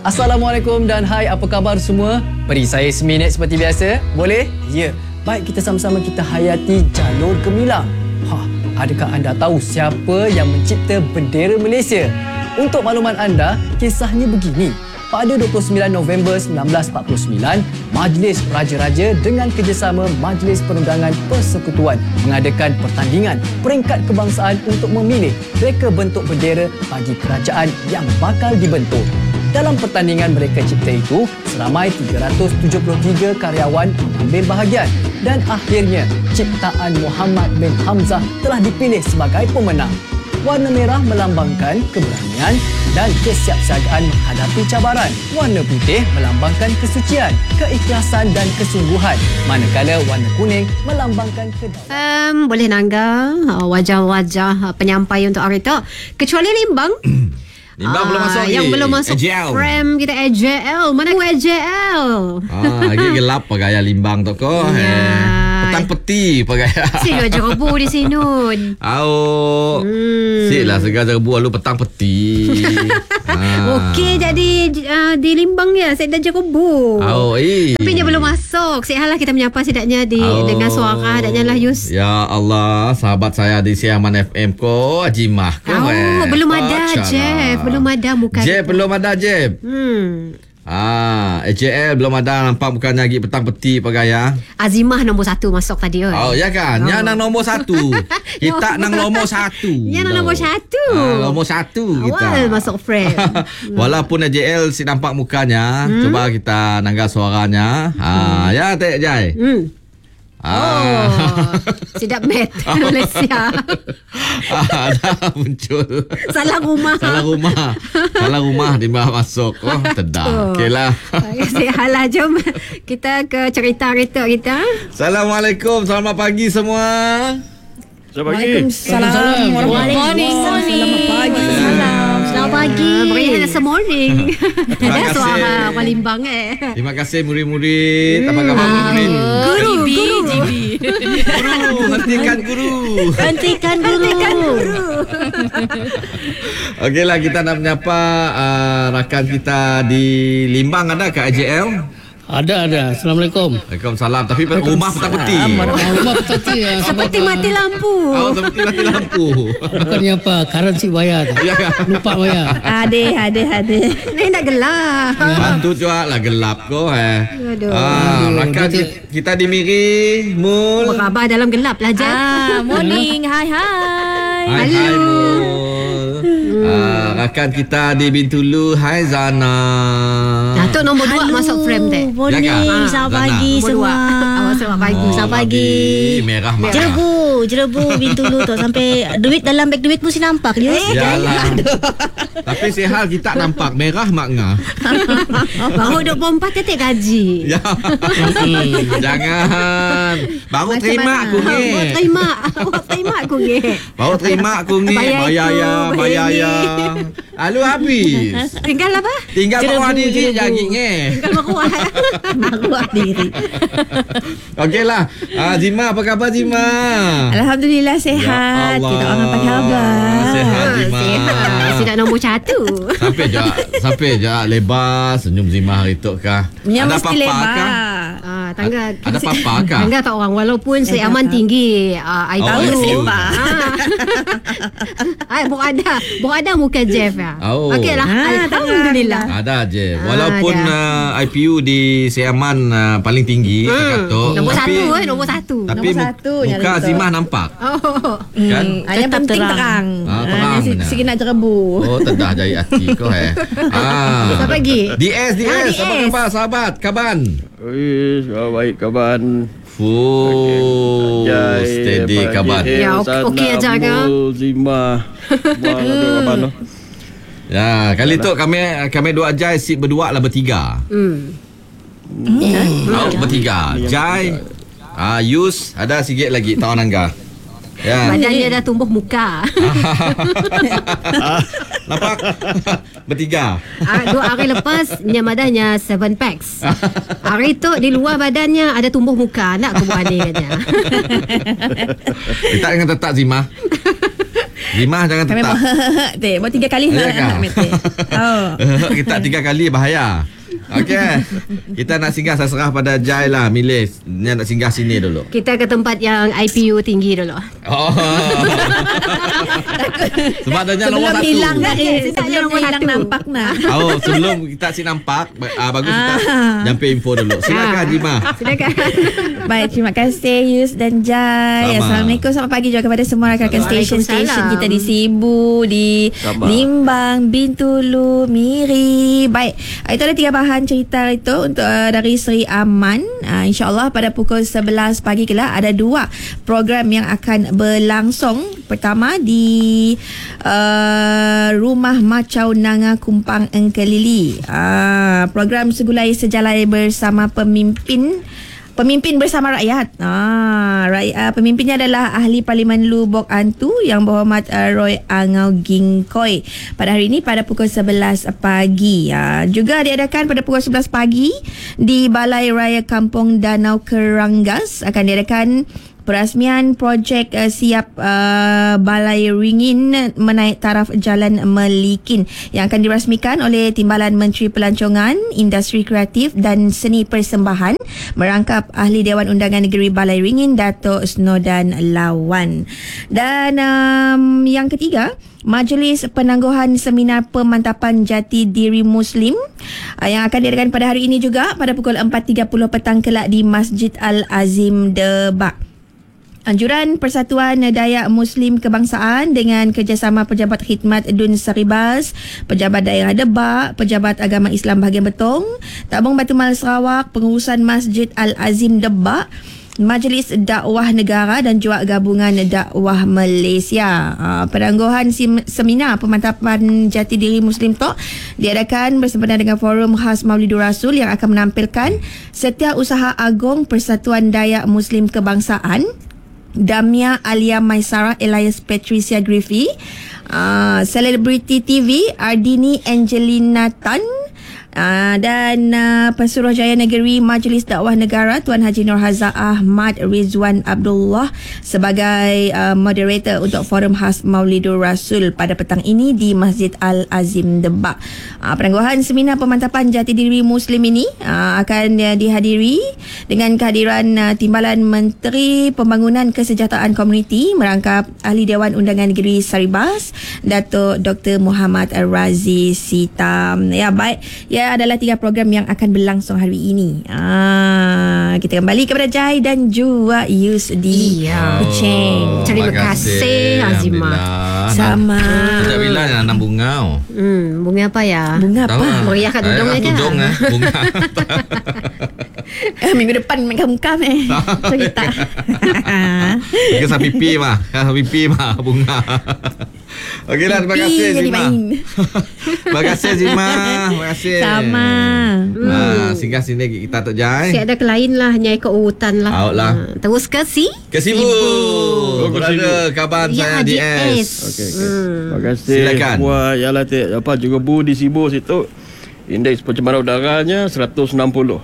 Assalamualaikum dan hai, apa khabar semua? Beri saya seminit seperti biasa, boleh? Ya. Baik, kita sama-sama kita hayati jalur gemilang. Adakah anda tahu siapa yang mencipta bendera Malaysia? Untuk makluman anda, kisahnya begini. Pada 29 November 1949, Majlis Raja-Raja dengan kerjasama Majlis Perundangan Persekutuan mengadakan pertandingan peringkat kebangsaan untuk memilih reka bentuk bendera bagi kerajaan yang bakal dibentuk. Dalam pertandingan mereka cipta itu, seramai 373 karyawan mengambil bahagian dan akhirnya ciptaan Muhammad bin Hamzah telah dipilih sebagai pemenang. Warna merah melambangkan keberanian dan kesiapsiagaan menghadapi cabaran. Warna putih melambangkan kesucian, keikhlasan dan kesungguhan. Manakala warna kuning melambangkan kedaulatan. Boleh nangga wajah-wajah penyampai untuk hari itu. Kecuali Limbang. Limbang belum masuk lagi. Yang belum masuk AJL. frame kita AJL. Mana AJL? Lagi gelap pagaya Limbang tu ko. Petang peti pagaya. Sila jerebu di sini. Siklah segar jerebu lalu petang peti. Okey, jadi di Limbang ya, saya dah jerebu. Tapi dia belum masuk. Sihalah kita menyapa sedaknya dengan suara daknya lah Yus. Ya Allah, sahabat saya di Siaman FM ko, Ajimah ko. Belum ada Jeff. Belum ada muka. Jeff belum ada Jeff. AJL belum ada nampak bukannya lagi petang peti pagaya. Azimah nombor 1 masuk tadi. Ya kan? Yang nang nombor 1. Kita nang nombor 1. Yang nang nombor 1. Nombor 1 kita. Awal masuk frame. Walaupun AJL si nampak mukanya, coba kita nangga suaranya. Ya Tek Jai. Sedap mat Malaysia. Dah muncul. Salah rumah di bawah masuk. Tedah. Okeylah. Sihalah, jom kita ke cerita-cerita kita. Assalamualaikum, selamat pagi semua. Waalaikumsalam. Selamat pagi. Selamat pagi. Berikan morning. Ada suara orang Limbang Terima kasih murid-murid. Apa khabar murid? Guru. Hentikan guru. Okeylah, kita nak menyapa rakan kita di Limbang. Ada ke AJL? Ada. Assalamualaikum. Waalaikumsalam. Tapi rumah petang peti. Rumah petang peti. Seperti mati lampu. Seperti mati lampu. Bukannya apa? Currency bayar. Lupa bayar. Ada. Ni nak gelap. Bantu juga lah gelap ko. Rakan kita di Miri. Mul. Apa khabar dalam gelap lah, Jam? Morning. Hai. Hai Mul. Rakan kita di Bintulu. Hai Zana. Datuk nombor 2 masuk frame teh. Morning. Selamat pagi semua. Selamat pagi. Selamat pagi. Merah. Jerebu Bintulu tu sampai duit dalam beg duit mesti nampak je. Yalah. Tapi sehal kita nampak merah makna. Baru 24 titik gaji. Ya. Jangan. Baru terima aku ni. Baru terima aku ni. Bayar ya. Lalu habis. Tinggal apa? Tinggal maruah diri lagi ni. Maruah diri. Okeylah. Zima, apa khabar Zima? Alhamdulillah sihat. Ya Allah. Kita orang apa khabar? Sihat Zima. Sudah nombor 1. Sampai je lebar senyum Zima hari tu kah? Ada apa-apa kah? Tangga. Ada apa-apa kah? Tangga tak orang walaupun saya aman tinggi. IQ. Ada muka Jeff ya. Okeylah. Alhamdulillah. Ada je. Walaupun IPU di Siaman paling tinggi kata. Nombor 1. Tapi muka Zimah nampak. Kan? Yang penting terang. Terang. Sikit nak jerebu. Tedah jari hati kau Siapa lagi? DS. Apa khabar sahabat? Kaban? Baik kaban. Steady kaban. Ya, okey aja kan? Zima. Ya, kali tu kami dua Jai sit berdua lah bertiga. Bertiga. Jai, Yus, ada sikit lagi tahu nangga. Ya. Badannya dah tumbuh muka. Nampak? Bertiga. 2 hari lepas badannya 7 packs. Hari tu di luar badannya ada tumbuh muka. Nak ke buah dia. Kita dengan tetap Zima. Jimah jangan Kami tetap. mau 3 kali Ya, kan? Kita 3 kali bahaya. Okey. Kita nak singgah, saya serah pada Jai lah milih. Dia nak singgah sini dulu. Kita ke tempat yang IPU tinggi dulu. Oh. Sebab dia nombor 1. Sebelum hilang nampak nah. Oh, sebelum kita si nampak, bagus kita nyampe info dulu. Silakan Jimah. Silakan. Baik, terima kasih Yus dan Jai. Sama. Assalamualaikum, selamat pagi juga kepada semua rakan-rakan stesen-stesen Waalaikumsalam. kita di Sibu, di Sama. Limbang, Bintulu, Miri. Baik, itu ada 3 bahan cerita itu untuk dari Seri Aman. InsyaAllah pada pukul 11 pagi kelak ada 2 program yang akan berlangsung. Pertama di Rumah Macau Nanga Kumpang Engkelili. Program segulai sejalai bersama pemimpin bersama rakyat. Pemimpinnya adalah Ahli Parlimen Lubok Antu Yang Berhormat Roy Angau Gingkoi pada hari ini pada pukul 11 pagi. Juga diadakan pada pukul 11 pagi di Balai Raya Kampung Danau Keranggas akan diadakan perasmian projek siap Balai Ringin menaik taraf Jalan Melikin yang akan dirasmikan oleh Timbalan Menteri Pelancongan, Industri Kreatif dan Seni Persembahan merangkap Ahli Dewan Undangan Negeri Balai Ringin Dato' Snodan Lawan. Dan yang ketiga, Majlis Penangguhan Seminar Pemantapan Jati Diri Muslim yang akan diadakan pada hari ini juga pada pukul 4.30 petang kelak di Masjid Al-Azim Debak. Anjuran Persatuan Dayak Muslim Kebangsaan dengan kerjasama Pejabat Khidmat Dun Saribas, Pejabat Daerah Debak, Pejabat Agama Islam Bahagian Betong, Tabung Batu Mal Sarawak, Pengurusan Masjid Al-Azim Debak, Majlis Dakwah Negara dan juga Gabungan Dakwah Malaysia. Penangguhan seminar pemantapan jati diri Muslim tu diadakan bersempena dengan Forum Khas Maulidur Rasul yang akan menampilkan Setiausaha Agong Persatuan Dayak Muslim Kebangsaan, Damia Alia Maisara Elias Patricia Griffey, Celebrity TV Ardini Angelina Tan, dan Pesuruhjaya Negeri Majlis Dakwah Negara Tuan Haji Nur Hazza Ahmad Rizwan Abdullah sebagai moderator untuk Forum Khas Maulidur Rasul pada petang ini di Masjid Al-Azim Debak. Penangguhan seminar pemantapan jati diri Muslim ini akan dihadiri dengan kehadiran Timbalan Menteri Pembangunan Kesejahteraan Komuniti merangkap Ahli Dewan Undangan Negeri Saribas Dato' Dr. Muhammad Razi Sitam. Ya, baik. Ya, adalah 3 program yang akan berlangsung hari ini. Kita kembali kepada Jai dan juga Yusdi. Kucing. Terima kasih Azimah. Sama. Sejak bila nak bunga? Bunga apa ya? Bunga apa? Meriahkan hidungnya kan? Hidung bunga. Minggu depan main kamkam cerita. Kisah pipi mah. Bunga. Okeylah, terima kasih Zima. Terima kasih Zima. Terima kasih. Sama. Singgah sini kita Tok Jai. Si ada kelain lah, nyai ke urutan lah. Out lah. Terus ke Sibu. Berada kaban saya DS. Okey. Terima kasih. Silakan. Semua ialah juga Bu di Sibu situ. Indeks pencemaran udaranya 160.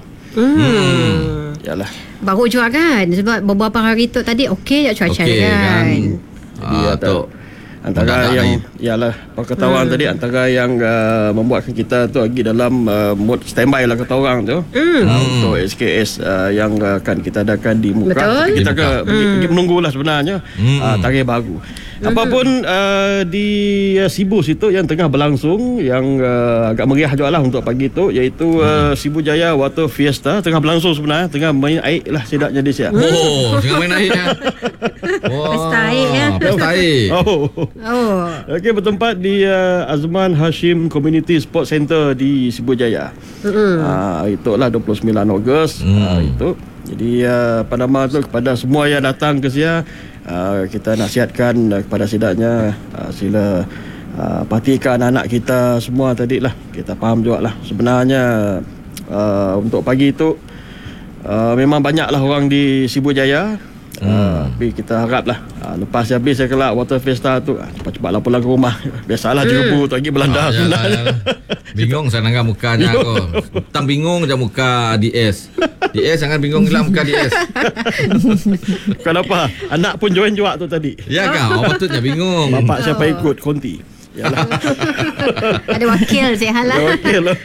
Yalah. Baru juga kan? Sebab beberapa hari tu tadi okey je cuaca kan. Jadi antara yang ialah perketahuan tadi antara yang membuatkan kita tu lagi dalam mood standby lah kata orang tu untuk SKS yang akan kita adakan di Muka. Betul. Kita pergi menunggulah sebenarnya tarikh baru. Apapun di Sibu situ yang tengah berlangsung yang agak meriah juga lah untuk pagi tu iaitu Sibu Jaya Water Fiesta tengah berlangsung sebenarnya, tengah main air lah sedaknya di siap. Tengah main air ya. Pesta air ya. Pesta air. Okey, bertempat di Azman Hashim Community Sports Center di Sibu Jaya. Itulah 29 Ogos itu. Jadi pada masa tu kepada semua yang datang ke sini kita nasihatkan kepada sidaknya sila perhatikan anak kita semua tadi lah. Kita faham juga lah sebenarnya untuk pagi tu memang banyaklah orang di Sibu Jaya. Tapi kita haraplah lepas habis kelak Water Fiesta tu cepat-cepatlah pulang ke rumah. Biasalah juga tu lagi Belanda sebenarnya. Bingung saya nangga mukanya aku. Tang bingung je muka DS. DS jangan bingung hilang muka DS. Kenapa? Anak pun join juga tu tadi. Ya kan? Orang patutnya bingung. Bapak siapa ikut konti. Yalah. Ada wakil Cik Hal lah. Ada wakil lah.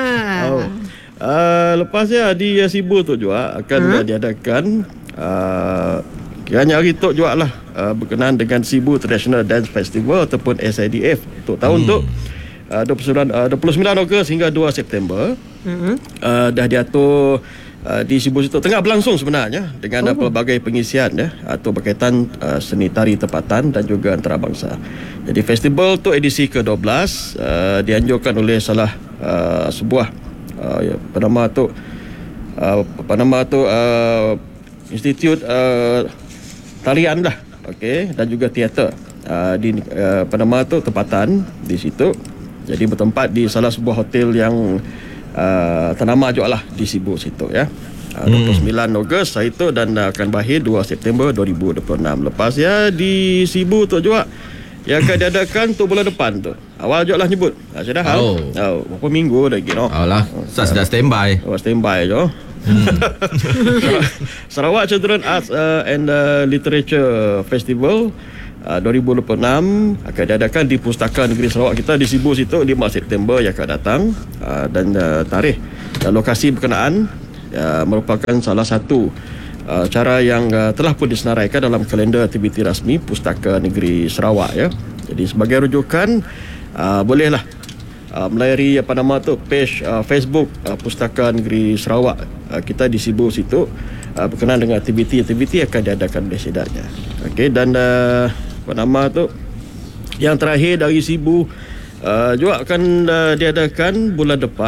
Lepasnya di Sibu tu juga akan diadakan kiranya hari tu juga lah berkenaan dengan Sibu Traditional Dance Festival ataupun SIDF untuk tahun tu 29 Ogos hingga 2 September. Dah diatur di Sibu situ tengah berlangsung sebenarnya dengan pelbagai pengisian atau berkaitan seni tari tempatan dan juga antarabangsa. Jadi festival tu edisi ke-12 dianjurkan oleh salah sebuah institut tarian lah, okey, dan juga teater di Panama tu tempatan di situ. Jadi bertempat di salah sebuah hotel yang ternama juga lah di Sibu situ ya. 29 Ogos itu dan akan berakhir 2 September 2026. Lepas ya di Sibu tu juga yang akan diadakan tu bulan depan tu. Awal juga lah nyebut. Saya dah hal. Berapa minggu lagi no. Alah, saya sudah standby. Standby je. Sarawak Children Arts and Literature Festival 2026 akan diadakan di Pustaka Negeri Sarawak kita di Sibu situ 5 September yang akan datang dan tarikh dan lokasi berkenaan merupakan salah satu cara yang telah pun disenaraikan dalam kalender aktiviti rasmi Pustaka Negeri Sarawak ya. Jadi sebagai rujukan bolehlah melayari page Facebook Pustaka Negeri Sarawak kita di Sibu situ berkenaan dengan aktiviti akan diadakan oleh sedarnya. Okey, dan yang terakhir dari Sibu juga akan diadakan bulan depan